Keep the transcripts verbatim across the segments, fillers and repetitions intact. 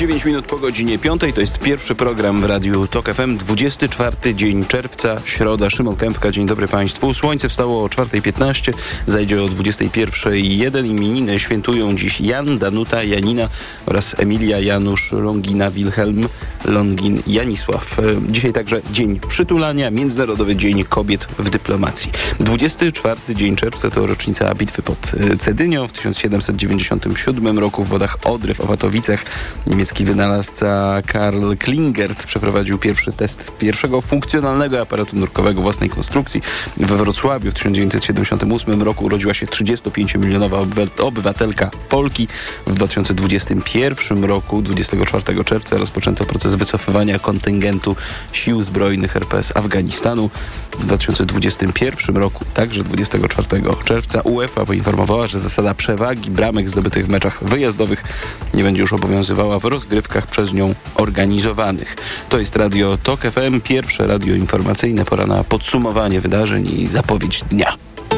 dziewięć minut po godzinie piątej. To jest pierwszy program w Radiu Tok F M. dwudziesty czwarty dzień czerwca, środa. Szymon Kępka, dzień dobry Państwu. Słońce wstało o czwarta piętnaście, zajdzie o dwudziesta pierwsza jeden. Imieniny świętują dziś Jan, Danuta, Janina oraz Emilia, Janusz, Longina, Wilhelm, Longin, Janisław. Dzisiaj także Dzień Przytulania, Międzynarodowy Dzień Kobiet w Dyplomacji. dwudziesty czwarty dzień czerwca to rocznica bitwy pod Cedynią. W tysiąc siedemset dziewięćdziesiątym siódmym roku w wodach Odry w Opatowicach niemiecki wynalazca Karl Klingert przeprowadził pierwszy test pierwszego funkcjonalnego aparatu nurkowego własnej konstrukcji. We Wrocławiu w tysiąc dziewięćset siedemdziesiątym ósmym roku urodziła się trzydziestopięciomilionowa obywatelka Polki. W dwa tysiące dwudziestym pierwszym roku, dwudziestego czwartego czerwca, rozpoczęto proces wycofywania kontyngentu sił zbrojnych R P z Afganistanu. W dwa tysiące dwudziestym pierwszym roku, także dwudziestego czwartego czerwca, UEFA poinformowała, że zasada przewagi bramek zdobytych w meczach wyjazdowych nie będzie już obowiązywała w rozgrywkach przez nią organizowanych. To jest Radio Tok F M, pierwsze radio informacyjne. Pora na podsumowanie wydarzeń i zapowiedź dnia.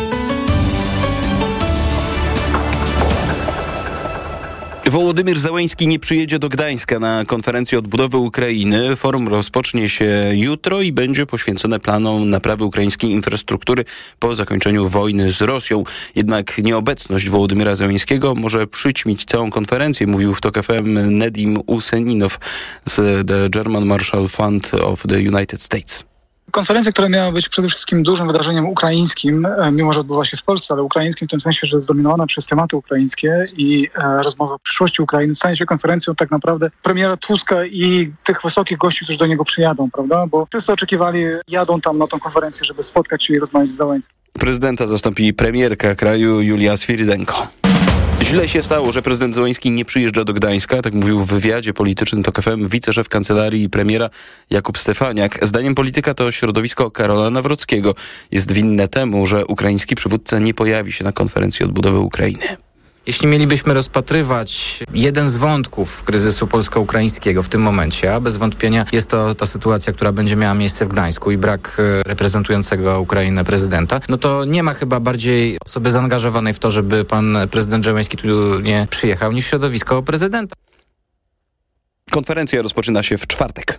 Wołodymyr Zełenski nie przyjedzie do Gdańska na konferencję odbudowy Ukrainy. Forum rozpocznie się jutro i będzie poświęcone planom naprawy ukraińskiej infrastruktury po zakończeniu wojny z Rosją. Jednak nieobecność Wołodymyra Zełenskiego może przyćmić całą konferencję, mówił w Tok F M Nedim Useninow z The German Marshall Fund of the United States. Konferencja, która miała być przede wszystkim dużym wydarzeniem ukraińskim, mimo że odbywa się w Polsce, ale ukraińskim w tym sensie, że jest zdominowana przez tematy ukraińskie i e, rozmowa o przyszłości Ukrainy, stanie się konferencją tak naprawdę premiera Tuska i tych wysokich gości, którzy do niego przyjadą, prawda? Bo wszyscy oczekiwali, jadą tam na tą konferencję, żeby spotkać się i rozmawiać z Zełenskim. Prezydenta zastąpi premierka kraju Julia Swiridenko. Źle się stało, że prezydent Zełenski nie przyjeżdża do Gdańska, tak mówił w wywiadzie politycznym Tok F M wiceszef kancelarii premiera Jakub Stefaniak. Zdaniem polityka to środowisko Karola Nawrockiego jest winne temu, że ukraiński przywódca nie pojawi się na konferencji odbudowy Ukrainy. Jeśli mielibyśmy rozpatrywać jeden z wątków kryzysu polsko-ukraińskiego w tym momencie, a bez wątpienia jest to ta sytuacja, która będzie miała miejsce w Gdańsku i brak reprezentującego Ukrainę prezydenta, no to nie ma chyba bardziej osoby zaangażowanej w to, żeby pan prezydent Zełenski tu nie przyjechał, niż środowisko prezydenta. Konferencja rozpoczyna się w czwartek.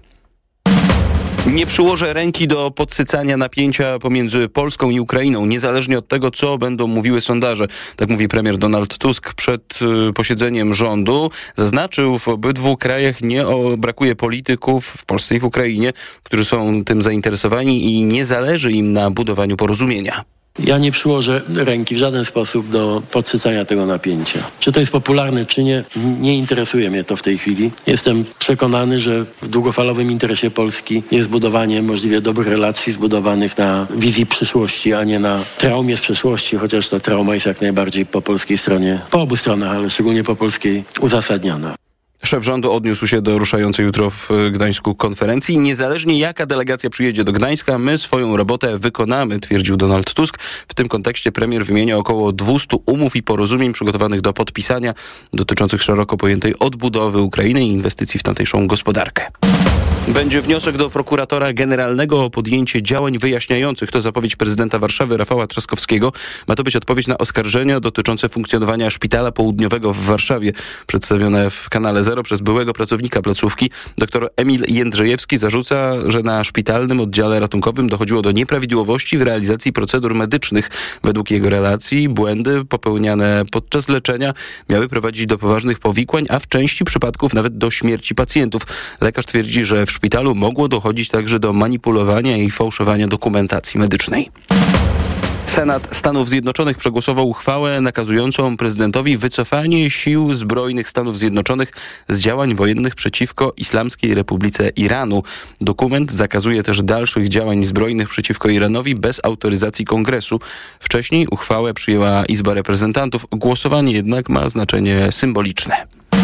Nie przyłożę ręki do podsycania napięcia pomiędzy Polską i Ukrainą, niezależnie od tego, co będą mówiły sondaże. Tak mówi premier Donald Tusk przed y, posiedzeniem rządu. Zaznaczył, w obydwu krajach nie o, brakuje polityków w Polsce i w Ukrainie, którzy są tym zainteresowani i nie zależy im na budowaniu porozumienia. Ja nie przyłożę ręki w żaden sposób do podsycania tego napięcia. Czy to jest popularne, czy nie, nie interesuje mnie to w tej chwili. Jestem przekonany, że w długofalowym interesie Polski jest budowanie możliwie dobrych relacji zbudowanych na wizji przyszłości, a nie na traumie z przeszłości, chociaż ta trauma jest jak najbardziej po polskiej stronie, po obu stronach, ale szczególnie po polskiej, uzasadniona. Szef rządu odniósł się do ruszającej jutro w Gdańsku konferencji. Niezależnie jaka delegacja przyjedzie do Gdańska, my swoją robotę wykonamy, twierdził Donald Tusk. W tym kontekście premier wymienia około dwieście umów i porozumień przygotowanych do podpisania dotyczących szeroko pojętej odbudowy Ukrainy i inwestycji w tamtejszą gospodarkę. Będzie wniosek do prokuratora generalnego o podjęcie działań wyjaśniających. To zapowiedź prezydenta Warszawy Rafała Trzaskowskiego. Ma to być odpowiedź na oskarżenia dotyczące funkcjonowania Szpitala Południowego w Warszawie, przedstawione w kanale Zero przez byłego pracownika placówki. Doktor Emil Jędrzejewski zarzuca, że na szpitalnym oddziale ratunkowym dochodziło do nieprawidłowości w realizacji procedur medycznych. Według jego relacji błędy popełniane podczas leczenia miały prowadzić do poważnych powikłań, a w części przypadków nawet do śmierci pacjentów. Lekarz twierdzi, że w szpitalu mogło dochodzić także do manipulowania i fałszowania dokumentacji medycznej. Senat Stanów Zjednoczonych przegłosował uchwałę nakazującą prezydentowi wycofanie sił zbrojnych Stanów Zjednoczonych z działań wojennych przeciwko Islamskiej Republice Iranu. Dokument zakazuje też dalszych działań zbrojnych przeciwko Iranowi bez autoryzacji Kongresu. Wcześniej uchwałę przyjęła Izba Reprezentantów. Głosowanie jednak ma znaczenie symboliczne.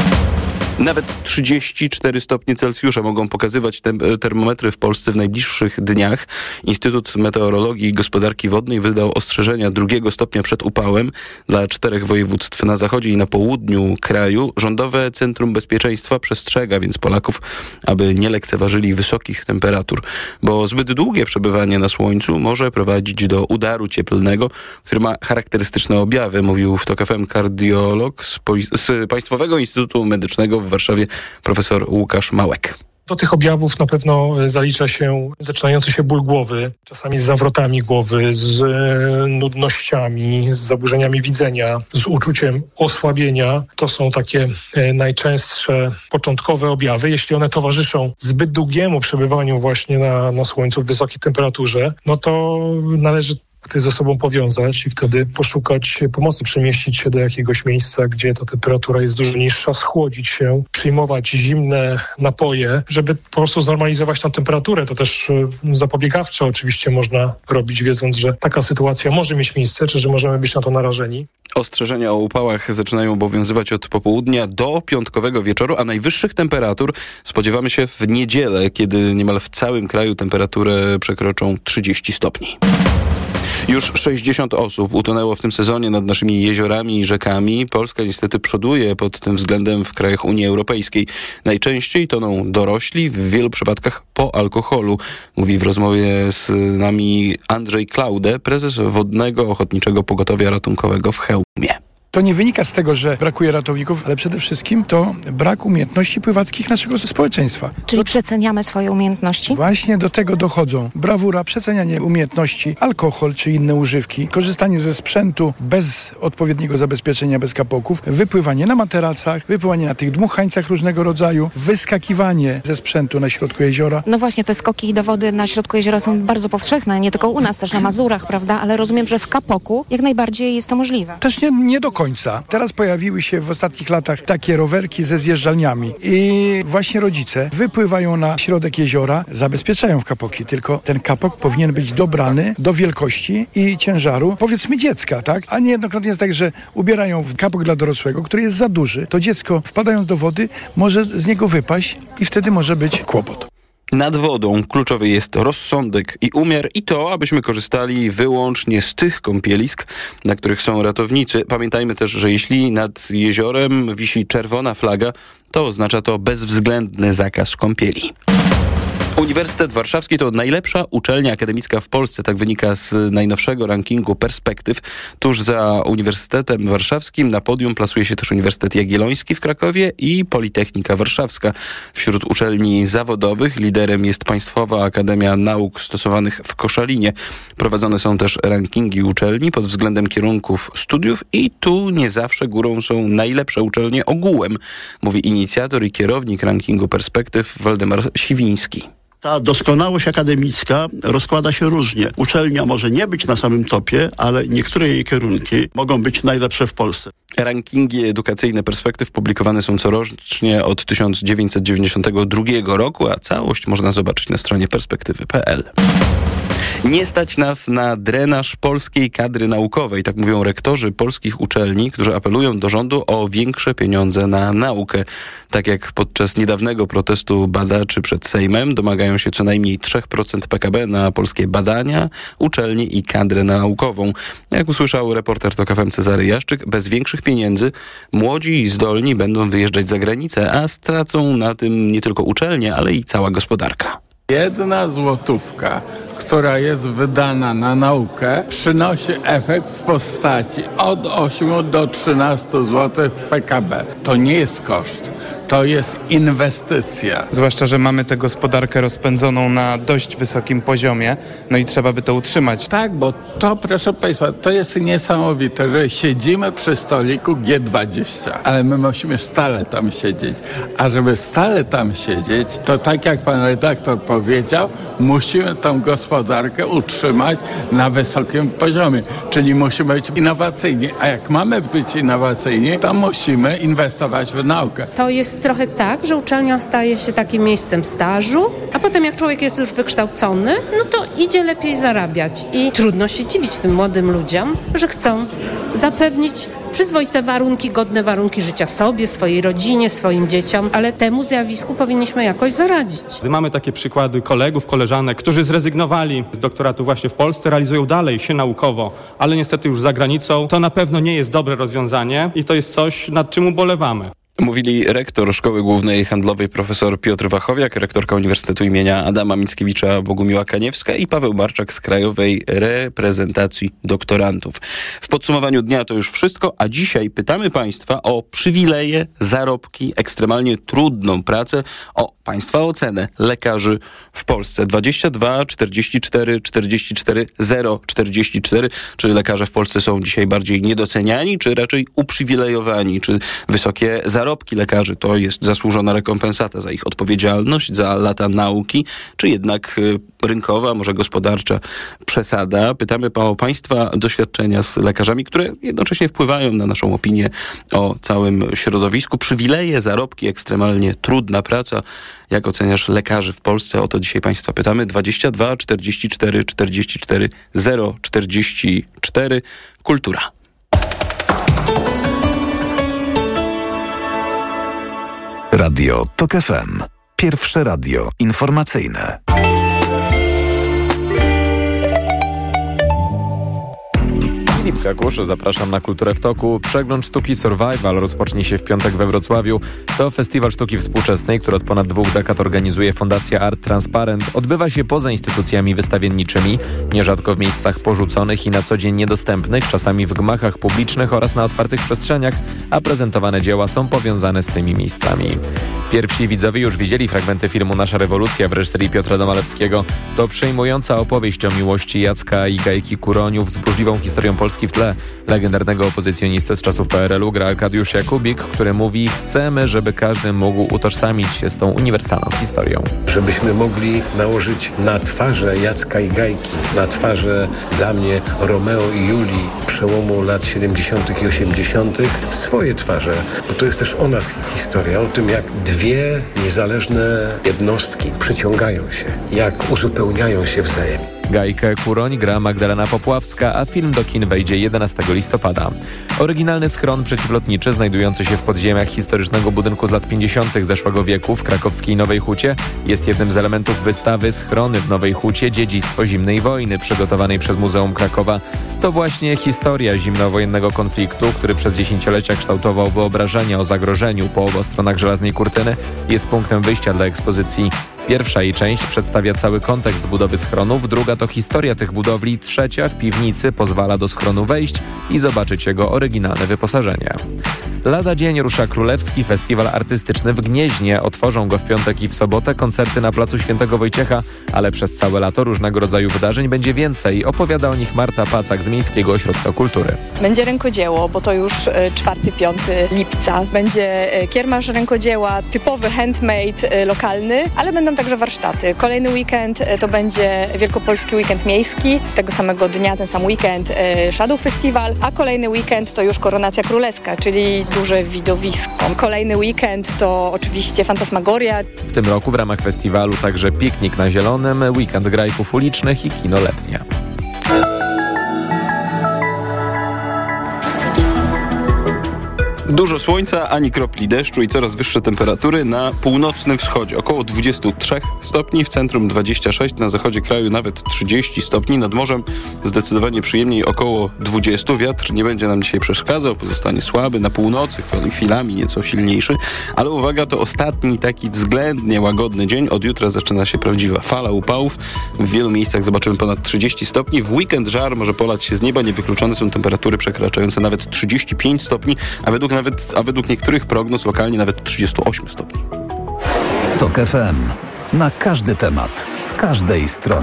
Nawet trzydzieści cztery stopnie Celsjusza mogą pokazywać te termometry w Polsce w najbliższych dniach. Instytut Meteorologii i Gospodarki Wodnej wydał ostrzeżenia drugiego stopnia przed upałem dla czterech województw na zachodzie i na południu kraju. Rządowe Centrum Bezpieczeństwa przestrzega więc Polaków, aby nie lekceważyli wysokich temperatur, bo zbyt długie przebywanie na słońcu może prowadzić do udaru cieplnego, który ma charakterystyczne objawy, mówił w Tok F M kardiolog z, z Państwowego Instytutu Medycznego w Warszawie profesor Łukasz Małek. Do tych objawów na pewno zalicza się zaczynający się ból głowy, czasami z zawrotami głowy, z nudnościami, z zaburzeniami widzenia, z uczuciem osłabienia. To są takie najczęstsze początkowe objawy. Jeśli one towarzyszą zbyt długiemu przebywaniu właśnie na, na słońcu w wysokiej temperaturze, no to należy to ze sobą powiązać i wtedy poszukać pomocy, przemieścić się do jakiegoś miejsca, gdzie ta temperatura jest dużo niższa, schłodzić się, przyjmować zimne napoje, żeby po prostu znormalizować tą temperaturę. To też zapobiegawczo oczywiście można robić, wiedząc, że taka sytuacja może mieć miejsce, czy że możemy być na to narażeni. Ostrzeżenia o upałach zaczynają obowiązywać od popołudnia do piątkowego wieczoru, a najwyższych temperatur spodziewamy się w niedzielę, kiedy niemal w całym kraju temperatury przekroczą trzydzieści stopni. Już sześćdziesiąt osób utonęło w tym sezonie nad naszymi jeziorami i rzekami. Polska niestety przoduje pod tym względem w krajach Unii Europejskiej. Najczęściej toną dorośli, w wielu przypadkach po alkoholu. Mówi w rozmowie z nami Andrzej Klaude, prezes Wodnego Ochotniczego Pogotowia Ratunkowego w Chełmie. To nie wynika z tego, że brakuje ratowników, ale przede wszystkim to brak umiejętności pływackich naszego społeczeństwa. Czyli przeceniamy swoje umiejętności? Właśnie do tego dochodzą brawura, przecenianie umiejętności, alkohol czy inne używki, korzystanie ze sprzętu bez odpowiedniego zabezpieczenia, bez kapoków, wypływanie na materacach, wypływanie na tych dmuchańcach różnego rodzaju, wyskakiwanie ze sprzętu na środku jeziora. No właśnie, te skoki do wody na środku jeziora są bardzo powszechne, nie tylko u nas, też na Mazurach, prawda? Ale rozumiem, że w kapoku jak najbardziej jest to możliwe. Też nie, nie do końca. Teraz pojawiły się w ostatnich latach takie rowerki ze zjeżdżalniami i właśnie rodzice wypływają na środek jeziora, zabezpieczają w kapoki, tylko ten kapok powinien być dobrany do wielkości i ciężaru, powiedzmy dziecka, tak? A niejednokrotnie jest tak, że ubierają w kapok dla dorosłego, który jest za duży, to dziecko wpadając do wody może z niego wypaść i wtedy może być kłopot. Nad wodą kluczowy jest rozsądek i umiar i to, abyśmy korzystali wyłącznie z tych kąpielisk, na których są ratownicy. Pamiętajmy też, że jeśli nad jeziorem wisi czerwona flaga, to oznacza to bezwzględny zakaz kąpieli. Uniwersytet Warszawski to najlepsza uczelnia akademicka w Polsce, tak wynika z najnowszego rankingu Perspektyw. Tuż za Uniwersytetem Warszawskim na podium plasuje się też Uniwersytet Jagielloński w Krakowie i Politechnika Warszawska. Wśród uczelni zawodowych liderem jest Państwowa Akademia Nauk Stosowanych w Koszalinie. Prowadzone są też rankingi uczelni pod względem kierunków studiów i tu nie zawsze górą są najlepsze uczelnie ogółem, mówi inicjator i kierownik rankingu Perspektyw Waldemar Siwiński. Ta doskonałość akademicka rozkłada się różnie. Uczelnia może nie być na samym topie, ale niektóre jej kierunki mogą być najlepsze w Polsce. Rankingi edukacyjne Perspektyw publikowane są corocznie od tysiąc dziewięćset dziewięćdziesiątego drugiego roku, a całość można zobaczyć na stronie perspektywy kropka p l. Nie stać nas na drenaż polskiej kadry naukowej, tak mówią rektorzy polskich uczelni, którzy apelują do rządu o większe pieniądze na naukę. Tak jak podczas niedawnego protestu badaczy przed Sejmem domagają się co najmniej trzy procent P K B na polskie badania, uczelnie i kadrę naukową. Jak usłyszał reporter TOK F M Cezary Jaszczyk, bez większych pieniędzy młodzi i zdolni będą wyjeżdżać za granicę, a stracą na tym nie tylko uczelnie, ale i cała gospodarka. Jedna złotówka, która jest wydana na naukę, przynosi efekt w postaci od ośmiu do trzynastu złotych w P K B. To nie jest koszt, to jest inwestycja. Zwłaszcza, że mamy tę gospodarkę rozpędzoną na dość wysokim poziomie, no i trzeba by to utrzymać. Tak, bo to, proszę Państwa, to jest niesamowite, że siedzimy przy stoliku G dwadzieścia, ale my musimy stale tam siedzieć. A żeby stale tam siedzieć, to tak jak pan redaktor powiedział, musimy tą gospodarkę utrzymać na wysokim poziomie, czyli musimy być innowacyjni. A jak mamy być innowacyjni, to musimy inwestować w naukę. To jest trochę tak, że uczelnia staje się takim miejscem stażu, a potem jak człowiek jest już wykształcony, no to idzie lepiej zarabiać. I trudno się dziwić tym młodym ludziom, że chcą zapewnić przyzwoite warunki, godne warunki życia sobie, swojej rodzinie, swoim dzieciom, ale temu zjawisku powinniśmy jakoś zaradzić. Mamy takie przykłady kolegów, koleżanek, którzy zrezygnowali z doktoratu właśnie w Polsce, realizują dalej się naukowo, ale niestety już za granicą. To na pewno nie jest dobre rozwiązanie i to jest coś, nad czym ubolewamy. Mówili rektor Szkoły Głównej Handlowej profesor Piotr Wachowiak, rektorka Uniwersytetu imienia Adama Mickiewicza Bogumiła Kaniewska i Paweł Marczak z Krajowej Reprezentacji Doktorantów. W podsumowaniu dnia to już wszystko, a dzisiaj pytamy Państwa o przywileje, zarobki, ekstremalnie trudną pracę, o Państwa ocenę lekarzy w Polsce. dwadzieścia dwa czterdzieści cztery czterdzieści cztery zero czterdzieści cztery. Czy lekarze w Polsce są dzisiaj bardziej niedoceniani, czy raczej uprzywilejowani? Czy wysokie zarobki lekarzy to jest zasłużona rekompensata za ich odpowiedzialność, za lata nauki, czy jednak rynkowa, może gospodarcza przesada? Pytamy o Państwa doświadczenia z lekarzami, które jednocześnie wpływają na naszą opinię o całym środowisku. Przywileje, zarobki, ekstremalnie trudna praca. Jak oceniasz lekarzy w Polsce? O to dzisiaj Państwa pytamy. dwadzieścia dwa czterdzieści cztery czterdzieści cztery zero czterdzieści cztery. Kultura. Radio Tok F M. Pierwsze radio informacyjne. Filip Kakusz, zapraszam na Kulturę w Toku. Przegląd sztuki Survival rozpocznie się w piątek we Wrocławiu. To festiwal sztuki współczesnej, który od ponad dwóch dekad organizuje Fundacja Art Transparent. Odbywa się poza instytucjami wystawienniczymi, nierzadko w miejscach porzuconych i na co dzień niedostępnych, czasami w gmachach publicznych oraz na otwartych przestrzeniach, a prezentowane dzieła są powiązane z tymi miejscami. Pierwsi widzowie już widzieli fragmenty filmu Nasza rewolucja w reżyserii Piotra Domalewskiego. To przejmująca opowieść o miłości Jacka i Gajki Kuroniów z burzliwą historią Polski w tle. Legendarnego opozycjonistę z czasów P R L u gra Arkadiusz Jakubik, który mówi: chcemy, żeby każdy mógł utożsamić się z tą uniwersalną historią. Żebyśmy mogli nałożyć na twarze Jacka i Gajki, na twarze dla mnie Romeo i Julii przełomu lat siedemdziesiątych i osiemdziesiątych swoje twarze, bo to jest też o nas historia, o tym jak dwie niezależne jednostki przyciągają się, jak uzupełniają się wzajemnie. Gajkę Kuroń gra Magdalena Popławska, a film do kin wejdzie jedenastego listopada. Oryginalny schron przeciwlotniczy znajdujący się w podziemiach historycznego budynku z lat pięćdziesiątych zeszłego wieku w krakowskiej Nowej Hucie jest jednym z elementów wystawy Schrony w Nowej Hucie – Dziedzictwo zimnej wojny przygotowanej przez Muzeum Krakowa. To właśnie historia zimnowojennego konfliktu, który przez dziesięciolecia kształtował wyobrażenia o zagrożeniu po obu stronach żelaznej kurtyny, jest punktem wyjścia dla ekspozycji. Pierwsza jej część przedstawia cały kontekst budowy schronów, druga to historia tych budowli, trzecia w piwnicy pozwala do schronu wejść i zobaczyć jego oryginalne wyposażenie. Lada dzień rusza Królewski Festiwal Artystyczny w Gnieźnie. Otworzą go w piątek i w sobotę koncerty na placu Świętego Wojciecha, ale przez całe lato różnego rodzaju wydarzeń będzie więcej. Opowiada o nich Marta Pacak z Miejskiego Ośrodka Kultury. Będzie rękodzieło, bo to już czwartego piątego lipca. Będzie kiermasz rękodzieła, typowy handmade, lokalny, ale będą także warsztaty. Kolejny weekend to będzie Wielkopolski Weekend Miejski. Tego samego dnia, ten sam weekend Shadow Festival, a kolejny weekend to już Koronacja Królewska, czyli duże widowisko. Kolejny weekend to oczywiście Fantasmagoria. W tym roku w ramach festiwalu także piknik na Zielonym, weekend grajków ulicznych i kino letnie. Dużo słońca, ani kropli deszczu i coraz wyższe temperatury na północnym wschodzie. Około dwadzieścia trzy stopni, w centrum dwadzieścia sześć, na zachodzie kraju nawet trzydzieści stopni. Nad morzem zdecydowanie przyjemniej, około dwadzieścia. Wiatr nie będzie nam dzisiaj przeszkadzał, pozostanie słaby. Na północy chwilami nieco silniejszy. Ale uwaga, to ostatni taki względnie łagodny dzień. Od jutra zaczyna się prawdziwa fala upałów. W wielu miejscach zobaczymy ponad trzydzieści stopni. W weekend żar może polać się z nieba. Niewykluczone są temperatury przekraczające nawet trzydzieści pięć stopni, a według Nawet, a według niektórych prognoz lokalnie nawet trzydzieści osiem stopni. Tok F M. Na każdy temat, z każdej strony.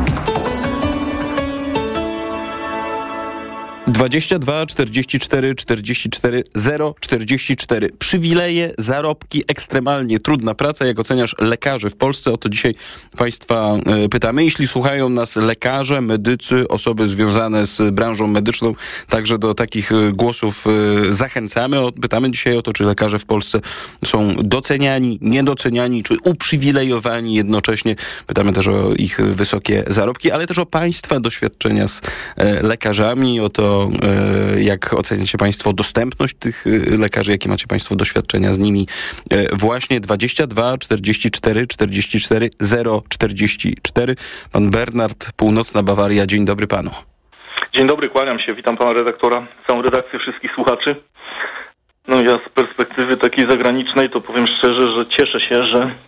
dwadzieścia dwa czterdzieści cztery czterdzieści cztery zero czterdzieści cztery. Przywileje, zarobki, ekstremalnie trudna praca. Jak oceniasz lekarzy w Polsce? O to dzisiaj Państwa y, pytamy. Jeśli słuchają nas lekarze, medycy, osoby związane z branżą medyczną, także do takich y, głosów y, zachęcamy. O, pytamy dzisiaj o to, czy lekarze w Polsce są doceniani, niedoceniani, czy uprzywilejowani jednocześnie. Pytamy też o ich wysokie zarobki, ale też o Państwa doświadczenia z y, lekarzami, o to, jak oceniacie Państwo dostępność tych lekarzy, jakie macie Państwo doświadczenia z nimi. Właśnie dwadzieścia dwa czterdzieści cztery czterdzieści cztery zero czterdzieści cztery. Pan Bernard, Północna Bawaria. Dzień dobry Panu. Dzień dobry, kłaniam się. Witam Pana redaktora, całą redakcję, wszystkich słuchaczy. No ja z perspektywy takiej zagranicznej to powiem szczerze, że cieszę się, że e,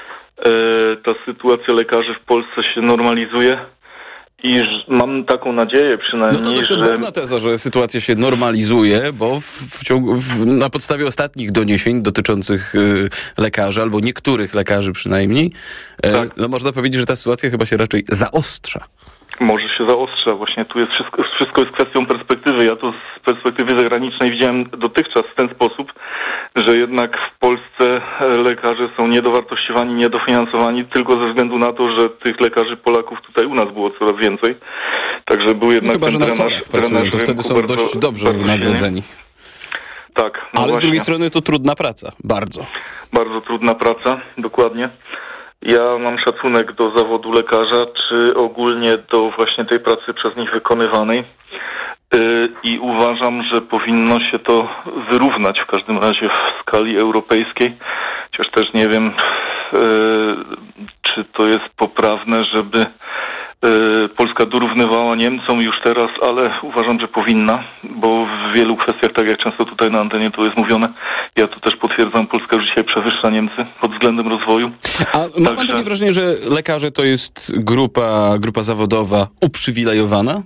ta sytuacja lekarzy w Polsce się normalizuje i mam taką nadzieję przynajmniej, No to dość odważna teza, że sytuacja się normalizuje, bo w, w ciągu, w, na podstawie ostatnich doniesień dotyczących y, lekarzy, albo niektórych lekarzy przynajmniej, y, tak. no można powiedzieć, że ta sytuacja chyba się raczej zaostrza. Może się zaostrza. Właśnie tu jest wszystko, wszystko jest kwestią perspektywy. Ja to z perspektywy zagranicznej widziałem dotychczas w ten sposób, że jednak w Polsce lekarze są niedowartościowani, niedofinansowani tylko ze względu na to, że tych lekarzy Polaków tutaj u nas było coraz więcej. Także był jednak no chyba, że na salach pracują, to wtedy są bardzo, dość dobrze wynagrodzeni. Tak. No ale właśnie. Z drugiej strony to trudna praca. Bardzo. Bardzo trudna praca, dokładnie. Ja mam szacunek do zawodu lekarza, czy ogólnie do właśnie tej pracy przez nich wykonywanej yy, i uważam, że powinno się to wyrównać w każdym razie w skali europejskiej. Chociaż też nie wiem, yy, czy to jest poprawne, żeby yy, Polska dorównywała Niemcom już teraz, ale uważam, że powinna, bo w wielu kwestiach, tak jak często tutaj na antenie to jest mówione, ja to też potwierdzam, Polska już dzisiaj przewyższa Niemcy pod względem rozwoju. A ma pan takie wrażenie, że lekarze to jest grupa, grupa zawodowa uprzywilejowana?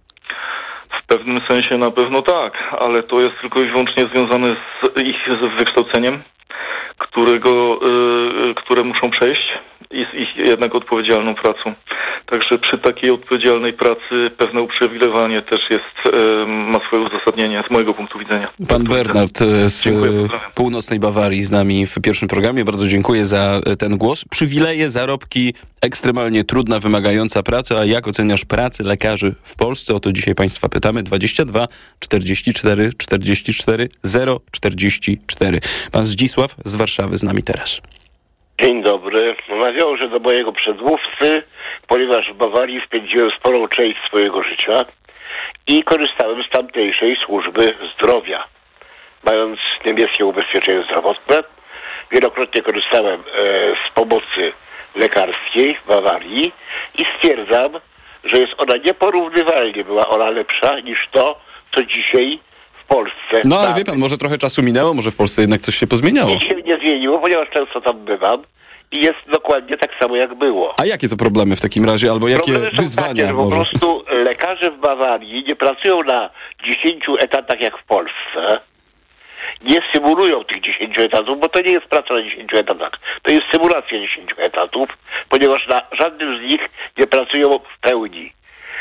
W pewnym sensie na pewno tak, ale to jest tylko i wyłącznie związane z ich wykształceniem, którego, y, które muszą przejść i z ich jednak odpowiedzialną pracą. Także przy takiej odpowiedzialnej pracy pewne uprzywilejowanie też jest, y, ma swoje uzasadnienie z mojego punktu widzenia. Pan Bernard z dziękuję, północnej Bawarii z nami w pierwszym programie. Bardzo dziękuję za ten głos. Przywileje, zarobki, ekstremalnie trudna, wymagająca praca. A jak oceniasz pracę lekarzy w Polsce? O to dzisiaj Państwa pytamy. dwadzieścia dwa czterdzieści cztery czterdzieści cztery zero czterdzieści cztery. Pan Zdzisław z Warszawy z nami teraz. Dzień dobry. Nawiążę do mojego przedmówcy, ponieważ w Bawarii spędziłem sporą część swojego życia i korzystałem z tamtejszej służby zdrowia, mając niemieckie ubezpieczenie zdrowotne. Wielokrotnie korzystałem e, z pomocy lekarskiej w Bawarii i stwierdzam, że jest ona nieporównywalnie, była ona lepsza niż to, co dzisiaj w Polsce. No ale wie pan, może trochę czasu minęło, może w Polsce jednak coś się pozmieniało. Nic się nie zmieniło, ponieważ często tam bywam i jest dokładnie tak samo jak było. A jakie to problemy w takim razie, albo jakie problemy są wyzwania? Takie, że może? po prostu lekarze w Bawarii nie pracują na dziesięciu etatach jak w Polsce. Nie symulują tych dziesięciu etatów, bo to nie jest praca na dziesięciu etatach. To jest symulacja dziesięciu etatów, ponieważ na żadnym z nich nie pracują w pełni.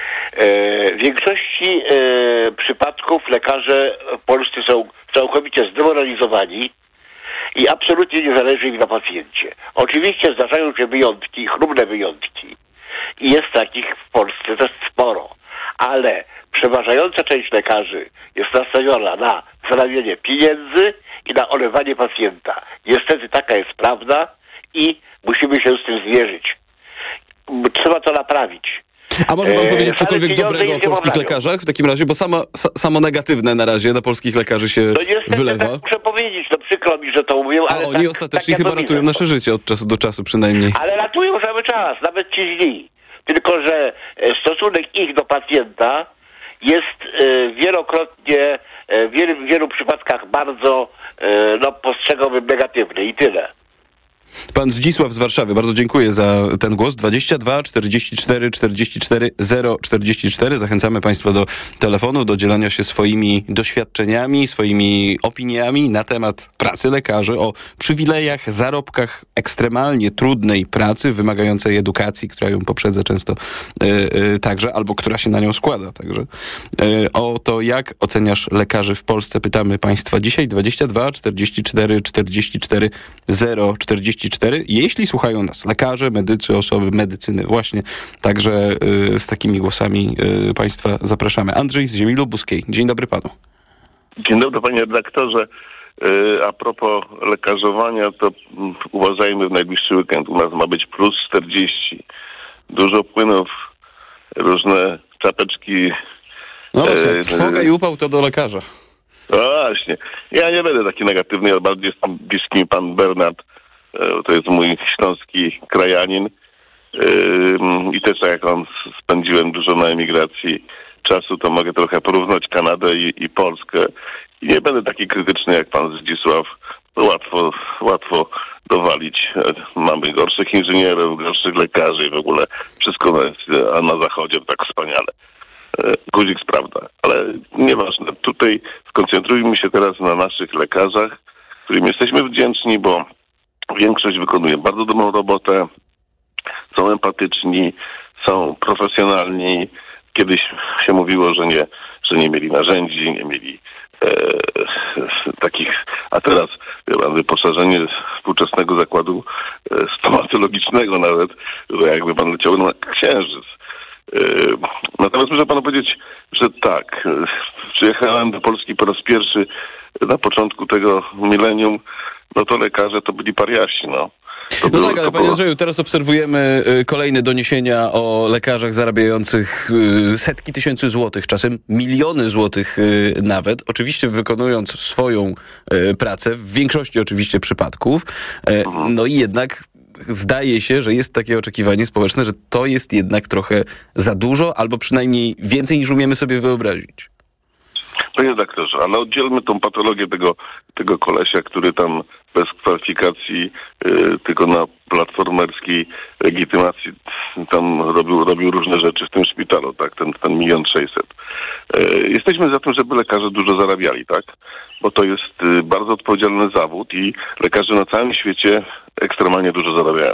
W większości e, przypadków lekarze polscy są całkowicie zdemoralizowani i absolutnie nie zależy im na pacjencie. Oczywiście zdarzają się wyjątki, chlubne wyjątki i jest takich w Polsce też sporo, ale przeważająca część lekarzy jest nastawiona na zarabianie pieniędzy i na olewanie pacjenta. Niestety taka jest prawda i musimy się z tym zmierzyć. Trzeba to naprawić. A może pan powiedzieć cokolwiek dobrego o polskich lekarzach w takim razie? Bo samo, samo negatywne na razie na polskich lekarzy się no wylewa. Tak muszę powiedzieć, no przykro mi, że to mówię, ale A oni tak, ostatecznie tak chyba ratują nasze życie od czasu do czasu przynajmniej. Ale ratują cały czas, nawet ci źli. Tylko że stosunek ich do pacjenta jest e, wielokrotnie, e, w wielu, w wielu przypadkach bardzo, e, no postrzegałbym negatywny i tyle. Pan Zdzisław z Warszawy, bardzo dziękuję za ten głos. dwadzieścia dwa czterdzieści cztery czterdzieści cztery zero czterdzieści cztery. Zachęcamy Państwa do telefonu, do dzielenia się swoimi doświadczeniami, swoimi opiniami na temat pracy lekarzy, o przywilejach, zarobkach ekstremalnie trudnej pracy, wymagającej edukacji, która ją poprzedza często yy, yy, także, albo która się na nią składa także. Yy, o to, jak oceniasz lekarzy w Polsce, pytamy Państwa dzisiaj. dwadzieścia dwa czterdzieści cztery czterdzieści cztery zero czterdzieści cztery. Jeśli słuchają nas lekarze, medycy, osoby medycyny właśnie, także y, z takimi głosami y, Państwa zapraszamy. Andrzej z Ziemi Lubuskiej. Dzień dobry panu. Dzień dobry panie redaktorze. Y, a propos lekarzowania, to y, uważajmy w najbliższy weekend. U nas ma być plus czterdzieści. Dużo płynów, różne czapeczki. No właśnie, y, trwoga i upał to do lekarza. No właśnie. Ja nie będę taki negatywny, ale bardziej jest tam bliski mi pan Bernard. To jest mój śląski krajanin i też tak jak on spędziłem dużo na emigracji czasu, to mogę trochę porównać Kanadę i, i Polskę I nie będę taki krytyczny jak pan Zdzisław. Łatwo, łatwo dowalić. Mamy gorszych inżynierów, gorszych lekarzy i w ogóle wszystko jest, a na zachodzie tak wspaniale. Guzik prawda, ale nieważne. Tutaj skoncentrujmy się teraz na naszych lekarzach, którym jesteśmy wdzięczni, bo większość wykonuje bardzo dobrą robotę, są empatyczni, są profesjonalni. Kiedyś się mówiło, że nie, że nie mieli narzędzi, nie mieli e, takich, a teraz ja, wyposażenie współczesnego zakładu e, stomatologicznego nawet, że jakby pan leciał na księżyc. E, natomiast muszę panu powiedzieć, że tak, e, przyjechałem do Polski po raz pierwszy na początku tego milenium, no to lekarze to byli pariasi, no. To no tak, ale panie Andrzeju, teraz obserwujemy kolejne doniesienia o lekarzach zarabiających setki tysięcy złotych, czasem miliony złotych nawet, oczywiście wykonując swoją pracę, w większości oczywiście przypadków, no i jednak zdaje się, że jest takie oczekiwanie społeczne, że to jest jednak trochę za dużo, albo przynajmniej więcej niż umiemy sobie wyobrazić. Panie doktorze, ale oddzielmy tą patologię tego, tego kolesia, który tam bez kwalifikacji, yy, tylko na platformerskiej legitymacji tam robił, robił różne rzeczy w tym szpitalu, tak, ten, ten milion sześćset. Yy, jesteśmy za tym, żeby lekarze dużo zarabiali, tak, bo to jest yy, bardzo odpowiedzialny zawód i lekarze na całym świecie ekstremalnie dużo zarabiają.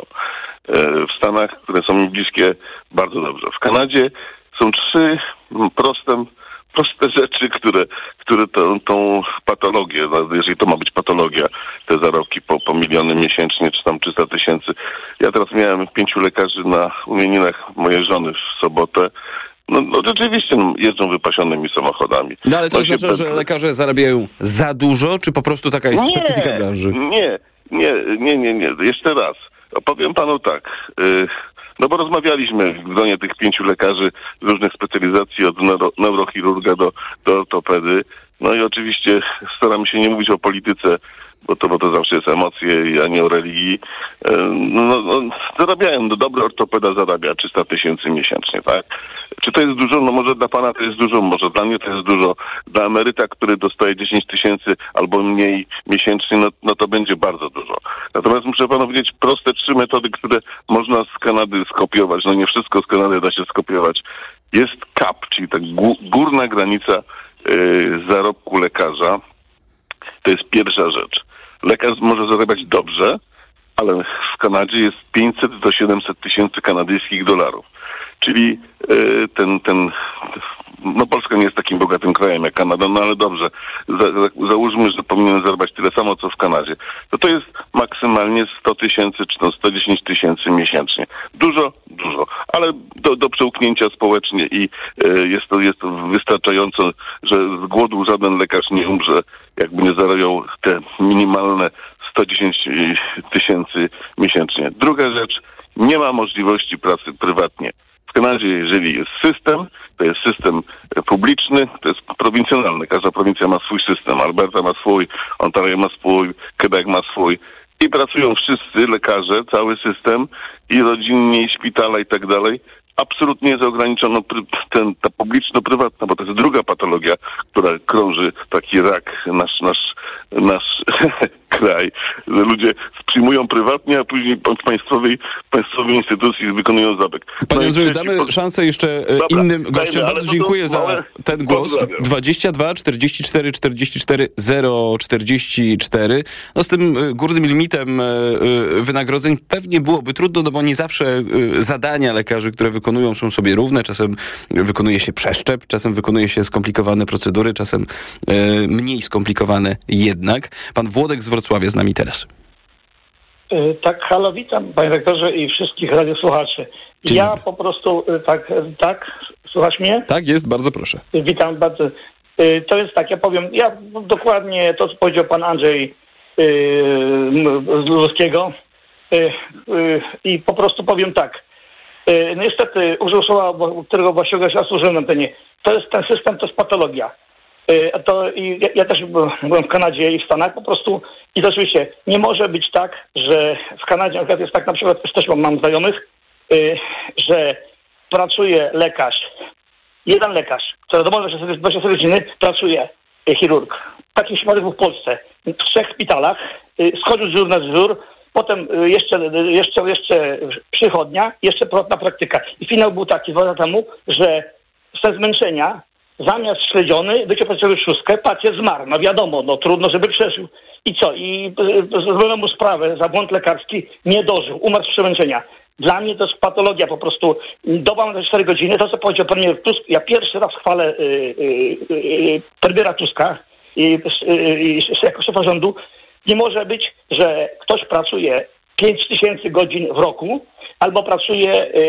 Yy, w Stanach, które są mi bliskie, bardzo dobrze. W Kanadzie są trzy proste proste rzeczy, które, które tą, tą patologię, jeżeli to ma być patologia, te zarobki po, po miliony miesięcznie, czy tam trzysta tysięcy. Ja teraz miałem pięciu lekarzy na imieninach mojej żony w sobotę. No, no rzeczywiście no, jeżdżą wypasionymi samochodami. No ale to no oznacza, że lekarze zarabiają za dużo, czy po prostu taka jest nie, specyfika branży? Nie, nie, nie, nie, nie. Jeszcze raz. Opowiem panu tak. Yy, No bo rozmawialiśmy w gronie tych pięciu lekarzy z różnych specjalizacji, od neuro, neurochirurga do, do ortopedy. No i oczywiście staramy się nie mówić o polityce, bo to, bo to zawsze jest emocje, a nie o religii. No, no, zarabiają, no dobry ortopeda zarabia trzysta tysięcy miesięcznie, tak? Czy to jest dużo? No może dla pana to jest dużo, może dla mnie to jest dużo. Dla emeryta, który dostaje dziesięć tysięcy albo mniej miesięcznie, no, no to będzie bardzo dużo. Natomiast muszę panu powiedzieć proste trzy metody, które można z Kanady skopiować. No nie wszystko z Kanady da się skopiować. Jest cap, czyli ta górna granica yy, zarobku lekarza. To jest pierwsza rzecz. Lekarz może zarabiać dobrze, ale w Kanadzie jest pięćset do siedemset tysięcy kanadyjskich dolarów. Czyli yy, ten, ten, no Polska nie jest takim bogatym krajem jak Kanada, no ale dobrze, za, za, załóżmy, że powinien zarabiać tyle samo, co w Kanadzie. To to jest maksymalnie sto tysięcy, czy to sto dziesięć tysięcy miesięcznie. Dużo, dużo, ale do, do przełknięcia społecznie i yy, jest to, jest to wystarczająco, że z głodu żaden lekarz nie umrze, jakby nie zarabiał te minimalne sto dziesięć tysięcy miesięcznie. Druga rzecz, nie ma możliwości pracy prywatnie. W Kanadzie, jeżeli jest system, to jest system publiczny, to jest prowincjonalny. Każda prowincja ma swój system. Alberta ma swój, Ontario ma swój, Quebec ma swój. I pracują wszyscy lekarze, cały system i rodzinnie, i szpitala i tak dalej. Absolutnie jest ograniczono ten, ta publiczno-prywatna, bo to jest druga patologia, która krąży, taki rak, nasz, nasz, nasz kraj. Ludzie przyjmują prywatnie, a później w państwowej, państwowej instytucji wykonują zabieg. Panie no Andrzeju, damy po... szansę jeszcze Dobra, innym gościom. Dajmy, Bardzo dziękuję to, za ale... ten głos. dwadzieścia dwa czterdzieści cztery czterdzieści cztery zero czterdzieści cztery. No z tym górnym limitem wynagrodzeń pewnie byłoby trudno, no bo nie zawsze zadania lekarzy, które wykonują, są sobie równe. Czasem wykonuje się przeszczep, czasem wykonuje się skomplikowane procedury, czasem mniej skomplikowane jednak. Pan Włodek z Wrocławia z nami teraz. Tak, halo, witam panie rektorze i wszystkich radiosłuchaczy. Dzień ja dobry. po prostu tak, tak, słuchasz mnie? Tak jest, bardzo proszę. Witam bardzo. To jest tak, ja powiem, ja dokładnie to, co powiedział pan Andrzej z Ludzkiego i po prostu powiem tak. No niestety użył słowa, którego właściwie ja służyłem na antenie. To jest ten system, to jest patologia. To i ja, ja też byłem w Kanadzie i w Stanach po prostu i to oczywiście nie może być tak, że w Kanadzie akurat jest tak, na przykład też mam, mam znajomych, yy, że pracuje lekarz, jeden lekarz, który domowy przez dwadzieścia cztery godziny pracuje yy, chirurg. takich przypadków w Polsce. W trzech szpitalach schodził z żur na żur, potem jeszcze, jeszcze, jeszcze przychodnia, jeszcze prywatna praktyka. I finał był taki dwa lata temu, że ze zmęczenia zamiast śledziony wyciął sobie szóstkę, pacjent zmarł. No wiadomo, no trudno, żeby przeżył. I co? I zrobiono mu sprawę za błąd lekarski, nie dożył, umarł z przemęczenia. Dla mnie to jest patologia po prostu. Doba na cztery godziny, to co powiedział premier Tusk, ja pierwszy raz chwalę yy, yy, yy, premiera Tuska i yy, yy, jako szefa rządu. Nie może być, że ktoś pracuje pięć tysięcy godzin w roku albo pracuje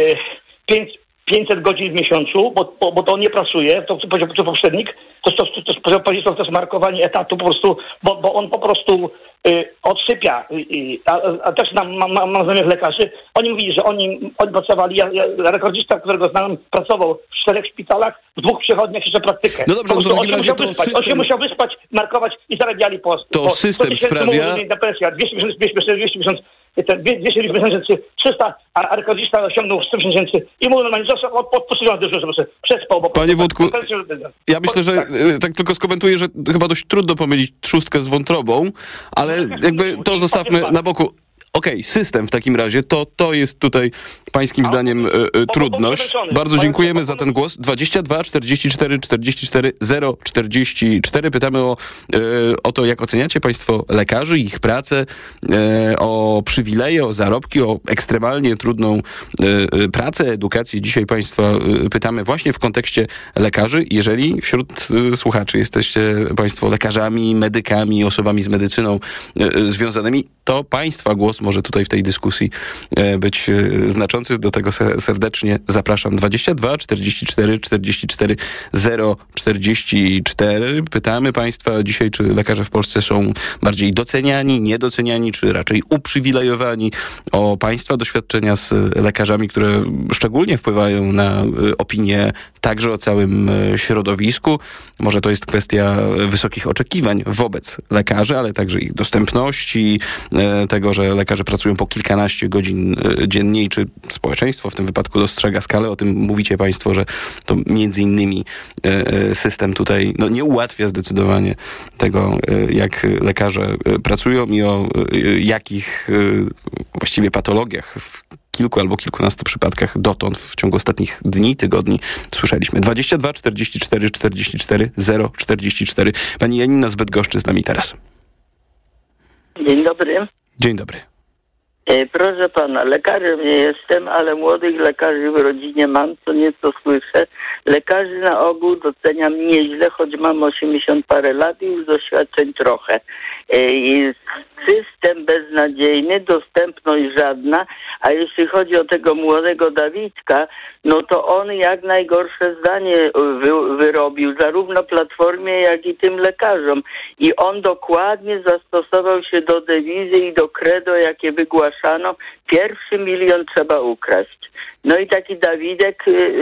yy, pięćset godzin w miesiącu, bo, bo, bo to nie pracuje, to co powiedział poprzednik, to, to, to, to, to, to, to jest markowanie etatu po prostu, bo, bo on po prostu y, odsypia. Y, a, a też mam, mam, mam znajomych lekarzy, oni mówili, że oni, oni pracowali, ja, ja, rekordzista, którego znam, pracował w czterech szpitalach, w dwóch przychodniach jeszcze praktykę. No dobrze, po to w takim on, razie się to wyspać, system... on się musiał wyspać, markować i zarabiali po, to po system sto sprawia... depresja, dwieście tysięcy, dwieście tysięcy trzysta, a rekordista osiągnął sto tysięcy i mówił normalnie, że odpoczywał dużo, żeby sobie przespał. Bo Panie Wódku, ja myślę, że tak. tak tylko skomentuję, że chyba dość trudno pomylić trzustkę z wątrobą, ale jakby to zostawmy na boku. Okej, okay, system w takim razie, to, to jest tutaj pańskim zdaniem e, e, trudność. Bardzo dziękujemy za ten głos. dwadzieścia dwa czterdzieści cztery czterdzieści cztery zero czterdzieści cztery. Pytamy o, e, o to, jak oceniacie państwo lekarzy, ich pracę, e, o przywileje, o zarobki, o ekstremalnie trudną e, pracę, edukację. Dzisiaj państwa e, pytamy właśnie w kontekście lekarzy. Jeżeli wśród e, słuchaczy jesteście państwo lekarzami, medykami, osobami z medycyną e, związanymi, to państwa głos może tutaj w tej dyskusji być znaczący. Do tego serdecznie zapraszam. dwadzieścia dwa czterdzieści cztery czterdzieści cztery zero czterdzieści cztery. Pytamy państwa dzisiaj, czy lekarze w Polsce są bardziej doceniani, niedoceniani, czy raczej uprzywilejowani. O państwa doświadczenia z lekarzami, które szczególnie wpływają na opinię także o całym środowisku. Może to jest kwestia wysokich oczekiwań wobec lekarzy, ale także ich dostępności, tego, że lekarze pracują po kilkanaście godzin dziennie i czy społeczeństwo w tym wypadku dostrzega skalę. O tym mówicie państwo, że to między innymi system tutaj no, nie ułatwia zdecydowanie tego, jak lekarze pracują i o jakich właściwie patologiach w kilku albo kilkunastu przypadkach dotąd w ciągu ostatnich dni, tygodni słyszeliśmy. dwadzieścia dwa czterdzieści cztery czterdzieści cztery zero czterdzieści cztery. Pani Janina z Bydgoszczy z nami teraz. Dzień dobry. Dzień dobry. E, proszę pana, lekarzem nie jestem, ale młodych lekarzy w rodzinie mam, co nieco słyszę. Lekarzy na ogół doceniam nieźle, choć mam osiemdziesiąt parę lat i już doświadczeń trochę. E, jest system beznadziejny, dostępność żadna, a jeśli chodzi o tego młodego Dawidka, no to on jak najgorsze zdanie wy, wyrobił, zarówno Platformie, jak i tym lekarzom. I on dokładnie zastosował się do dewizy i do credo, jakie wygłaszano. Pierwszy milion trzeba ukraść. No i taki Dawidek,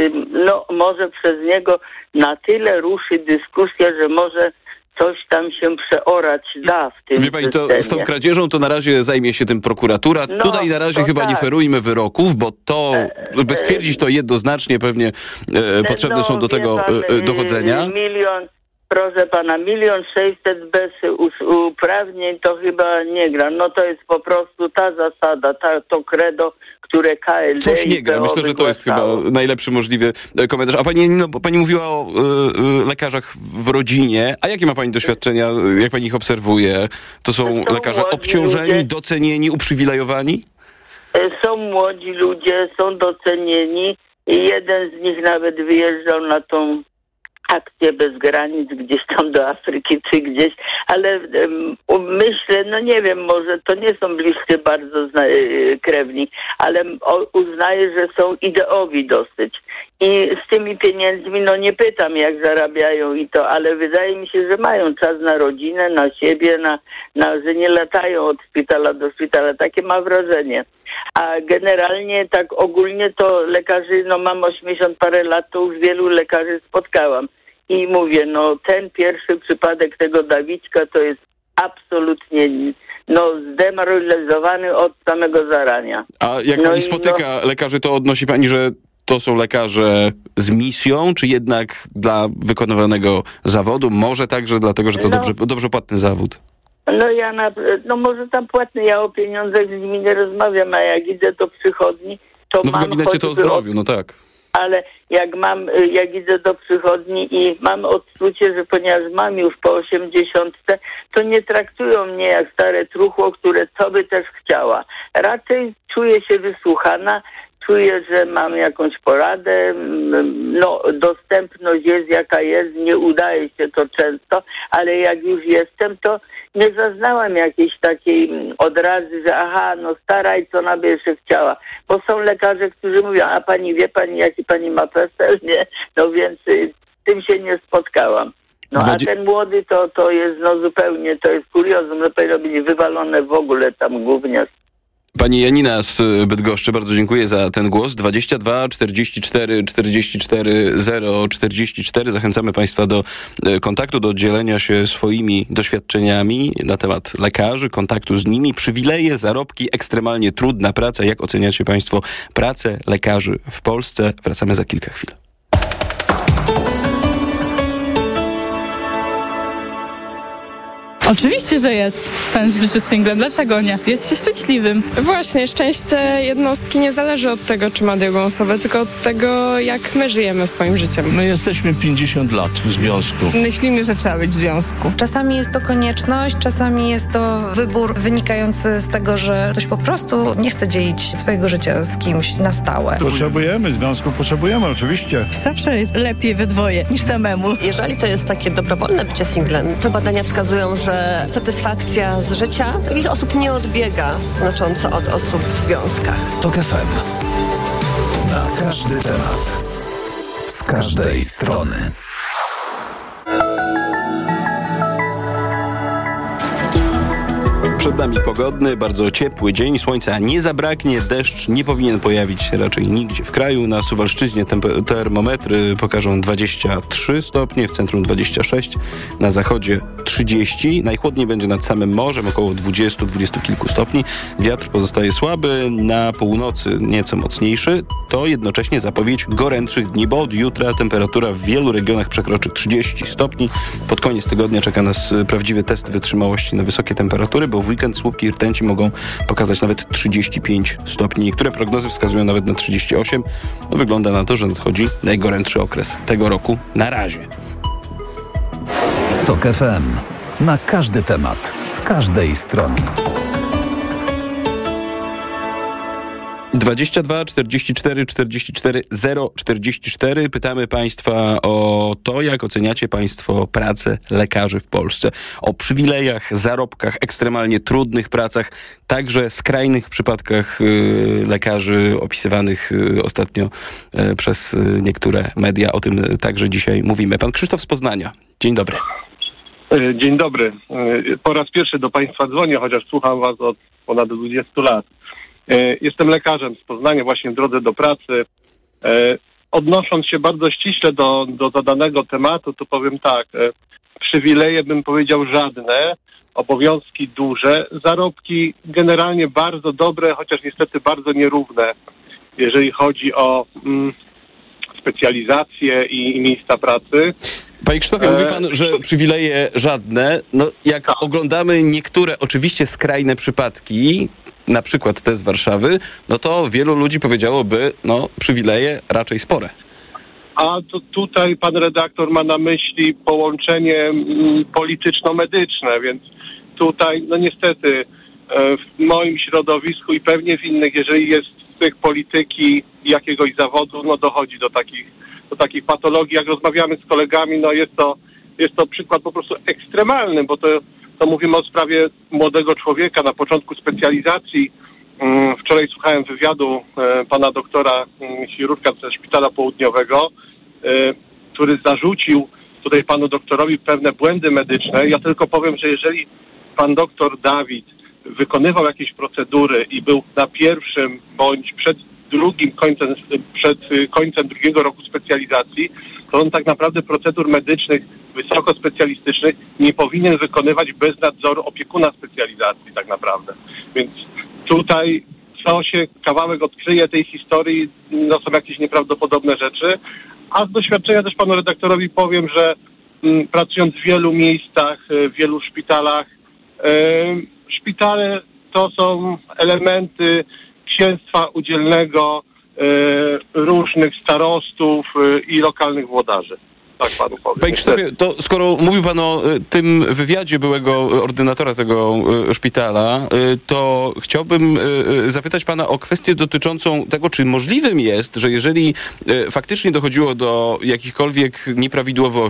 no może przez niego na tyle ruszy dyskusja, że może coś tam się przeorać da w tym Wie pani, to systemie. Z tą kradzieżą to na razie zajmie się tym prokuratura. No, Tutaj na razie chyba tak. nie ferujmy wyroków, bo to, by stwierdzić to jednoznacznie, pewnie e, potrzebne no, są do tego pan, e, dochodzenia. Milion, proszę pana, milion sześćset bez uprawnień to chyba nie gra. No to jest po prostu ta zasada, ta, to credo, które K L D Coś nie gra. Myślę, że to jest chyba najlepszy możliwy komentarz. A pani, no, pani mówiła o y, lekarzach w rodzinie. A jakie ma pani doświadczenia? Jak pani ich obserwuje? To są, są lekarze obciążeni, ludzie, docenieni, uprzywilejowani? Są młodzi ludzie, są docenieni. Jeden z nich nawet wyjeżdżał na tą akcję bez granic gdzieś tam do Afryki czy gdzieś, ale um, myślę, no nie wiem, może to nie są bliscy bardzo zna- krewni, ale o, uznaję, że są ideowi dosyć. I z tymi pieniędzmi, no nie pytam, jak zarabiają i to, ale wydaje mi się, że mają czas na rodzinę, na siebie, na, na że nie latają od szpitala do szpitala. Takie mam wrażenie. A generalnie tak ogólnie to lekarzy, no mam osiemdziesiąt parę lat, to już wielu lekarzy spotkałam. I mówię, no ten pierwszy przypadek tego Dawidka to jest absolutnie no zdemoralizowany od samego zarania. A jak no pani spotyka no... lekarzy, to odnosi pani, że to są lekarze z misją, czy jednak dla wykonywanego zawodu? Może także dlatego, że to No. dobrze, dobrze płatny zawód. No ja na, no może tam płatny, ja o pieniądzach z nimi nie rozmawiam, a jak idę do przychodni, to No w mam gabinecie to o choćby zdrowiu, no tak. ale jak mam, jak idę do przychodni i mam odczucie, że ponieważ mam już po osiemdziesiątce, to nie traktują mnie jak stare truchło, które co by też chciała. Raczej czuję się wysłuchana, czuję, że mam jakąś poradę, no dostępność jest jaka jest, nie udaje się to często, ale jak już jestem, to nie zaznałam jakiejś takiej odrazy, że aha, no stara i co ona by jeszcze chciała. Bo są lekarze, którzy mówią, a pani wie pani, jaki pani ma PESEL? Nie, no więc y, z tym się nie spotkałam. No a ten młody to, to jest no zupełnie, to jest kuriozum, no powinno być wywalone w ogóle tam gówniarz. Pani Janina z Bydgoszczy, bardzo dziękuję za ten głos. dwadzieścia dwa czterdzieści cztery czterdzieści cztery zero czterdzieści cztery. Zachęcamy Państwa do kontaktu, do dzielenia się swoimi doświadczeniami na temat lekarzy, kontaktu z nimi, przywileje, zarobki, ekstremalnie trudna praca. Jak oceniacie Państwo pracę lekarzy w Polsce? Wracamy za kilka chwil. Oczywiście, że jest sens w życiu singlem. Dlaczego nie? Jest się szczęśliwym. Właśnie, szczęście jednostki nie zależy od tego, czy ma drugą osobę, tylko od tego, jak my żyjemy swoim życiem. My jesteśmy pięćdziesiąt lat w związku. Myślimy, że trzeba być w związku. Czasami jest to konieczność, czasami jest to wybór wynikający z tego, że ktoś po prostu nie chce dzielić swojego życia z kimś na stałe. Potrzebujemy związków, potrzebujemy oczywiście. Zawsze jest lepiej we dwoje niż samemu. Jeżeli to jest takie dobrowolne bycie singlem, to badania wskazują, że satysfakcja z życia takich osób nie odbiega znacząco od osób w związkach. TOK F M. Na każdy temat. Z każdej strony. Przed nami pogodny, bardzo ciepły dzień, słońca nie zabraknie, deszcz nie powinien pojawić się raczej nigdzie w kraju. Na Suwalszczyźnie temp- termometry pokażą dwadzieścia trzy stopnie, w centrum dwadzieścia sześć, na zachodzie trzydzieści. Najchłodniej będzie nad samym morzem, około dwadzieścia, dwadzieścia kilku stopni. Wiatr pozostaje słaby, na północy nieco mocniejszy. To jednocześnie zapowiedź gorętszych dni, bo od jutra temperatura w wielu regionach przekroczy trzydzieści stopni. Pod koniec tygodnia czeka nas prawdziwy test wytrzymałości na wysokie temperatury, bo w weekend słupki rtęci mogą pokazać nawet trzydzieści pięć stopni. Niektóre prognozy wskazują nawet na trzydzieści osiem. No, wygląda na to, że nadchodzi najgorętszy okres tego roku na razie. TOK F M. Na każdy temat. Z każdej strony. dwadzieścia dwa czterdzieści cztery czterdzieści cztery zero czterdzieści cztery. Pytamy Państwa o to, jak oceniacie Państwo pracę lekarzy w Polsce. O przywilejach, zarobkach, ekstremalnie trudnych pracach, także skrajnych przypadkach y, lekarzy opisywanych y, ostatnio y, przez y, niektóre media. O tym także dzisiaj mówimy. Pan Krzysztof z Poznania. Dzień dobry. Dzień dobry. Po raz pierwszy do Państwa dzwonię, chociaż słucham Was od ponad dwudziestu lat. Jestem lekarzem z Poznania, właśnie w drodze do pracy. Odnosząc się bardzo ściśle do, do zadanego tematu, to powiem tak, przywileje bym powiedział żadne, obowiązki duże, zarobki generalnie bardzo dobre, chociaż niestety bardzo nierówne, jeżeli chodzi o mm, specjalizacje i, i miejsca pracy. Panie Krzysztofie, mówi pan, że przywileje żadne. No, jak oglądamy niektóre oczywiście skrajne przypadki, na przykład te z Warszawy, no to wielu ludzi powiedziałoby, no przywileje raczej spore. A to tutaj pan redaktor ma na myśli połączenie mm, polityczno-medyczne, więc tutaj, no niestety, e, w moim środowisku i pewnie w innych, jeżeli jest styk polityki i jakiegoś zawodu, no dochodzi do takich, do takich patologii. Jak rozmawiamy z kolegami, no jest to, jest to przykład po prostu ekstremalny, bo to, to mówimy o sprawie młodego człowieka na początku specjalizacji. Wczoraj słuchałem wywiadu e, pana doktora e, chirurga ze Szpitala Południowego, e, który zarzucił tutaj panu doktorowi pewne błędy medyczne. Ja tylko powiem, że jeżeli pan doktor Dawid wykonywał jakieś procedury i był na pierwszym bądź przed drugim końcem, przed końcem drugiego roku specjalizacji, to on tak naprawdę procedur medycznych wysoko specjalistycznych nie powinien wykonywać bez nadzoru opiekuna specjalizacji tak naprawdę. Więc tutaj co się kawałek odkryje tej historii, no są jakieś nieprawdopodobne rzeczy. A z doświadczenia też panu redaktorowi powiem, że m, pracując w wielu miejscach, w wielu szpitalach, y, szpitale to są elementy księstwa udzielnego y, różnych starostów y, i lokalnych włodarzy. Tak panu powiem. Panie Krzysztofie, to skoro mówił pan o tym wywiadzie byłego ordynatora tego szpitala, to chciałbym zapytać pana o kwestię dotyczącą tego, czy możliwym jest, że jeżeli faktycznie dochodziło do jakichkolwiek nieprawidłowości,